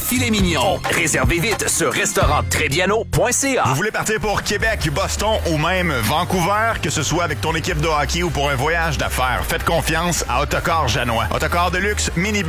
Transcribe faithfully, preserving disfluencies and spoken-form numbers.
filet mignon. Réservez vite sur restaurant trébiano point c a. Vous voulez partir pour Québec, Boston ou même Vancouver, que ce soit avec ton équipe de hockey ou pour un voyage d'affaires, faites confiance à Autocar Janois. Autocar de luxe, mini